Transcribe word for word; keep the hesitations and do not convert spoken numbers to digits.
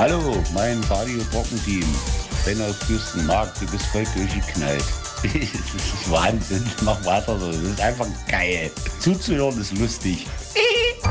Hallo, mein Radio-Trockenteam. Ben aus Küsten, Marc, du bist voll durchgeknallt. Das ist Wahnsinn, mach weiter so, das ist einfach geil. Zuzuhören ist lustig.